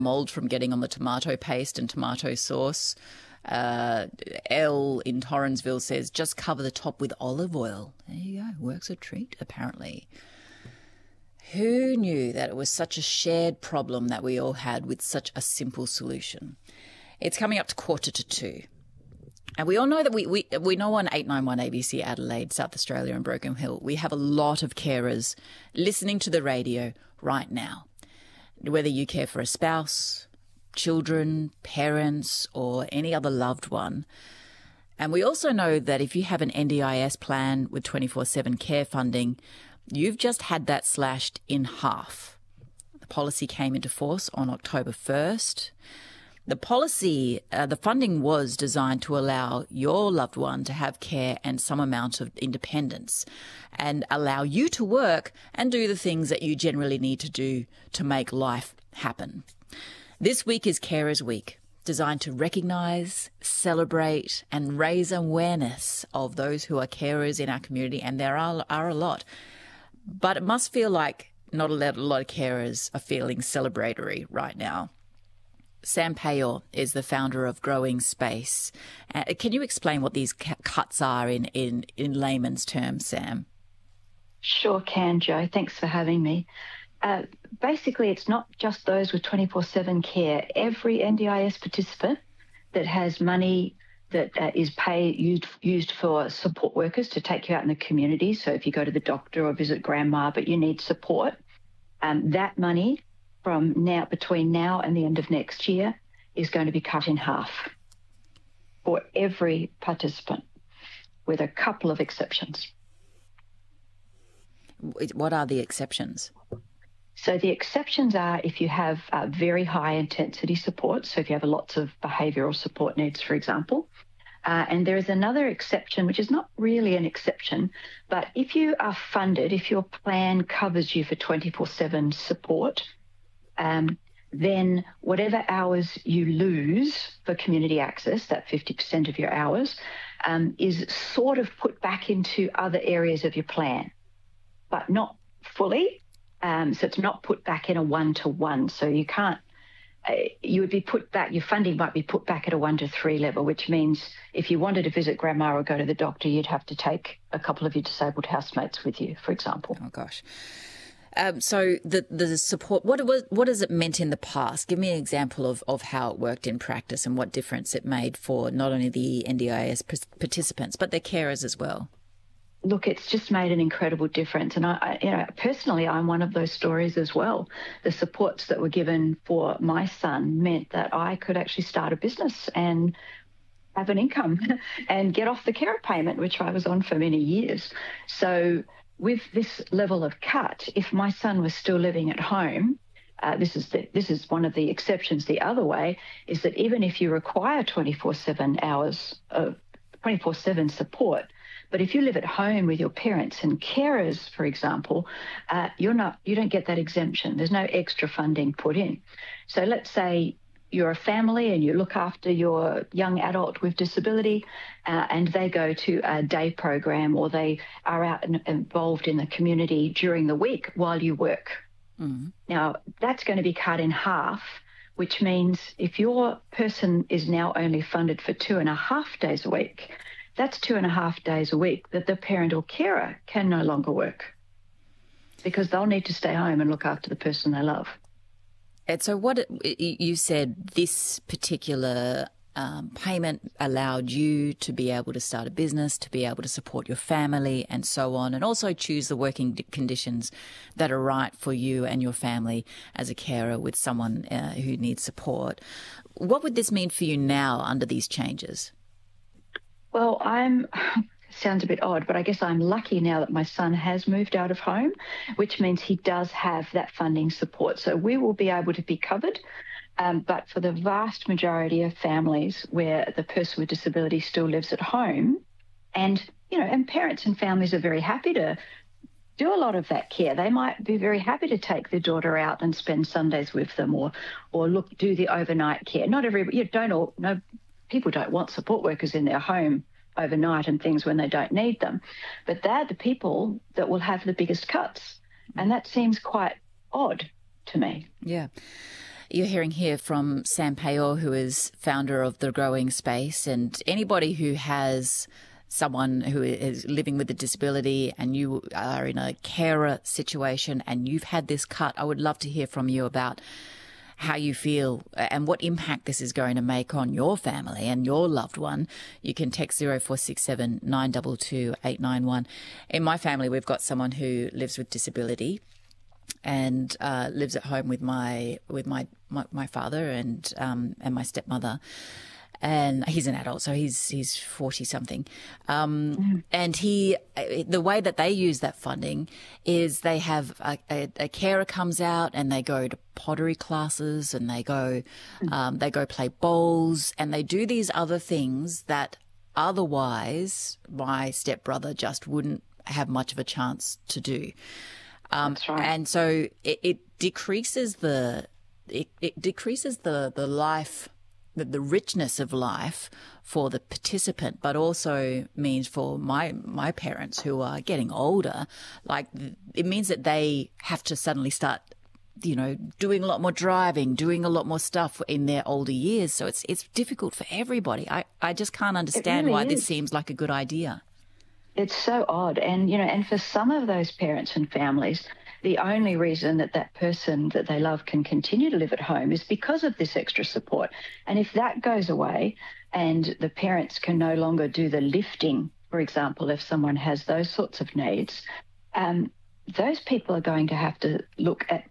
mould from getting on the tomato paste and tomato sauce. Elle in Torrensville says, just cover the top with olive oil. There you go. Works a treat, apparently. Who knew that it was such a shared problem that we all had with such a simple solution? It's coming up to 1:45. And we all know that we know on 891 ABC Adelaide, South Australia and Broken Hill, we have a lot of carers listening to the radio right now. Whether you care for a spouse, children, parents, or any other loved one. And we also know that if you have an NDIS plan with 24/7 care funding, you've just had that slashed in half. The policy came into force on October 1st. The policy, the funding was designed to allow your loved one to have care and some amount of independence and allow you to work and do the things that you generally need to do to make life happen. This week is Carers Week, designed to recognise, celebrate and raise awareness of those who are carers in our community, and there are a lot. But it must feel like not a lot of carers are feeling celebratory right now. Sam Payor is the founder of Growing Space. Can you explain what these cuts are in layman's terms, Sam? Sure can, Jo. Thanks for having me. Basically, it's not just those with 24/7 care. Every NDIS participant that has money that is used for support workers to take you out in the community. So if you go to the doctor or visit grandma, but you need support, that money between now and the end of next year is going to be cut in half for every participant, with a couple of exceptions. What are the exceptions? So the exceptions are if you have very high intensity support, so if you have lots of behavioural support needs, for example. And there is another exception, which is not really an exception, but if you are funded, if your plan covers you for 24/7 support, then whatever hours you lose for community access, that 50% of your hours, is sort of put back into other areas of your plan, but not fully. So it's not put back in a 1-to-1. So you can't, you would be put back, your funding might be put back at a 1-to-3 level, which means if you wanted to visit grandma or go to the doctor, you'd have to take a couple of your disabled housemates with you, for example. Oh, gosh. So the support, what has it meant in the past? Give me an example of how it worked in practice and what difference it made for not only the NDIS participants, but their carers as well. Look, it's just made an incredible difference. And personally, I'm one of those stories as well. The supports that were given for my son meant that I could actually start a business and have an income and get off the carer payment, which I was on for many years. So with this level of cut, if my son was still living at home, this is one of the exceptions. The other way is that even if you require 24/7 hours of 24/7 support, but if you live at home with your parents and carers, for example, you don't get that exemption. There's no extra funding put in. So let's say you're a family and you look after your young adult with disability, and they go to a day program or they are out and involved in the community during the week while you work. Mm-hmm. Now, that's going to be cut in half, which means if your person is now only funded for 2.5 days a week, that's 2.5 days a week that the parent or carer can no longer work because they'll need to stay home and look after the person they love. And so what you said, this particular payment allowed you to be able to start a business, to be able to support your family and so on, and also choose the working conditions that are right for you and your family as a carer with someone who needs support. What would this mean for you now under these changes? Well, sounds a bit odd, but I guess I'm lucky now that my son has moved out of home, which means he does have that funding support. So we will be able to be covered. But for the vast majority of families where the person with disability still lives at home, and parents and families are very happy to do a lot of that care. They might be very happy to take their daughter out and spend Sundays with them, or do the overnight care. Not everybody, people don't want support workers in their home overnight and things when they don't need them. But they're the people that will have the biggest cuts. And that seems quite odd to me. Yeah. You're hearing here from Sam Payor, who is founder of The Growing Space, and anybody who has someone who is living with a disability and you are in a carer situation and you've had this cut, I would love to hear from you about how you feel and what impact this is going to make on your family and your loved one. You can text 0467 922 891. In my family, we've got someone who lives with disability and lives at home with my father and my stepmother. And he's an adult, so he's 40 something. And the way that they use that funding is they have a carer comes out and they go to pottery classes and they go play bowls and they do these other things that otherwise my stepbrother just wouldn't have much of a chance to do. That's right. And so it decreases the life, the richness of life for the participant, but also means for my parents who are getting older, like it means that they have to suddenly start, doing a lot more driving, doing a lot more stuff in their older years. So it's difficult for everybody. I just can't understand why this seems like a good idea. It's so odd. And, and for some of those parents and families, the only reason that person that they love can continue to live at home is because of this extra support. And if that goes away and the parents can no longer do the lifting, for example, if someone has those sorts of needs, those people are going to have to look at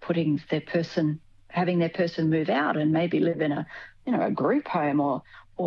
having their person move out and maybe live in a group home or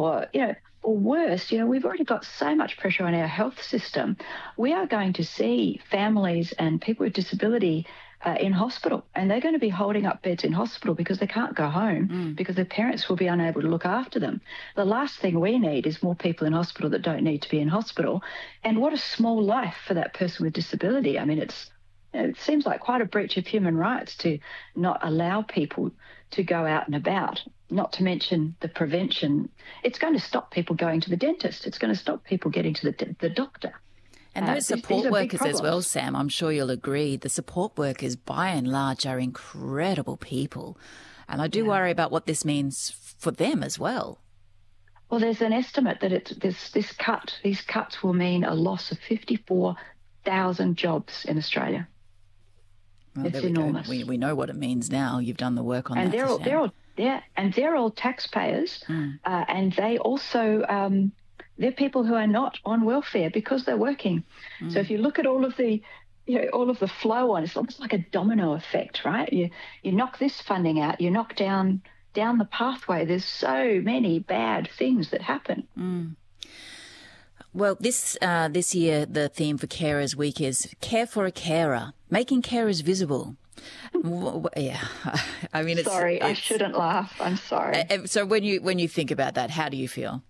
worse, we've already got so much pressure on our health system. We are going to see families and people with disability in hospital, and they're going to be holding up beds in hospital because they can't go home because their parents will be unable to look after them. The last thing we need is more people in hospital that don't need to be in hospital. And what a small life for that person with disability. I mean, it seems like quite a breach of human rights to not allow people to go out and about, not to mention the prevention. It's going to stop people going to the dentist. It's going to stop people getting to the doctor. And those support workers as well, Sam, I'm sure you'll agree, the support workers by and large are incredible people. And I do worry about what this means for them as well. Well, there's an estimate that these cuts will mean a loss of 54,000 jobs in Australia. Well, it's enormous. We know what it means now. You've done the work on that. And they're all taxpayers, and they also they're people who are not on welfare because they're working. So if you look at all of the flow on, it's almost like a domino effect, right? You knock this funding out, you knock down the pathway. There's so many bad things that happen. Well, this year the theme for Carers Week is Care for a Carer, making carers visible. Yeah, I mean, I shouldn't laugh. I'm sorry. So when you think about that, how do you feel?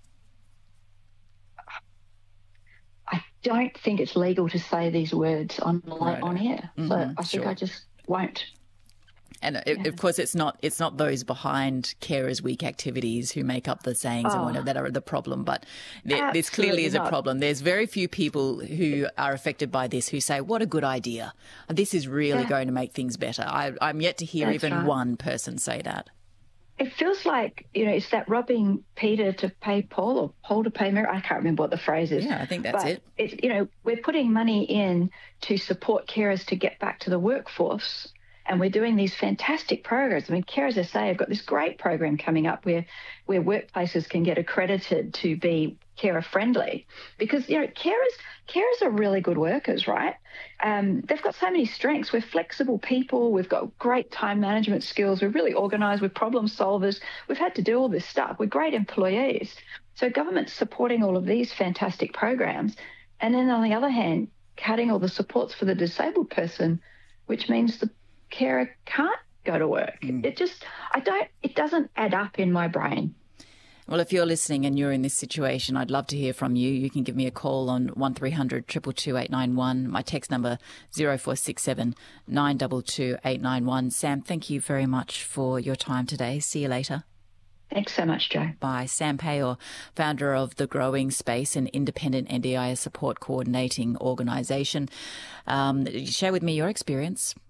I don't think it's legal to say these words on air, so I think I just won't. And of course, it's not those behind Carers Week activities who make up the sayings and whatever that are the problem. But this clearly is a problem. There's very few people who are affected by this who say, "What a good idea! This is really going to make things better." I'm yet to hear one person say that. It feels like, it's that robbing Peter to pay Paul or Paul to pay Mary. I can't remember what the phrase is. Yeah, I think that's it. It's, we're putting money in to support carers to get back to the workforce. And we're doing these fantastic programs. I mean, Carers SA have got this great program coming up where workplaces can get accredited to be carer friendly because, carers are really good workers, right? They've got so many strengths. We're flexible people. We've got great time management skills. We're really organised. We're problem solvers. We've had to do all this stuff. We're great employees. So government's supporting all of these fantastic programs. And then on the other hand, cutting all the supports for the disabled person, which means the carer can't go to work. It doesn't add up in my brain. Well, if you're listening and you're in this situation, I'd love to hear from you. You can give me a call on 1300 222 891. My text number 0467 922 891. Sam, thank you very much for your time today. See you later. Thanks so much, Jo. Bye. Sam Payor, founder of The Growing Space, an independent NDIS support coordinating organisation. Share with me your experience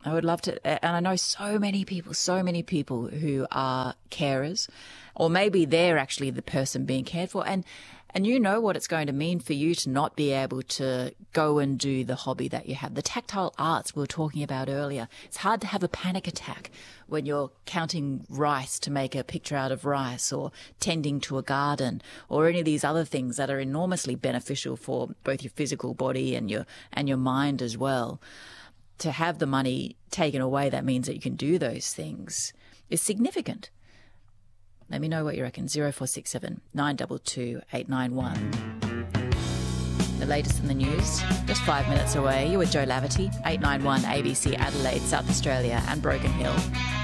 I would love to. And I know so many people who are carers, or maybe they're actually the person being cared for. And you know what it's going to mean for you to not be able to go and do the hobby that you have. The tactile arts we were talking about earlier. It's hard to have a panic attack when you're counting rice to make a picture out of rice, or tending to a garden, or any of these other things that are enormously beneficial for both your physical body and your mind as well. To have the money taken away, that means that you can do those things, is significant. Let me know what you reckon. 0467 922 891. The latest in the news, just 5 minutes away. You're with Joe Laverty, 891 ABC Adelaide, South Australia and Broken Hill.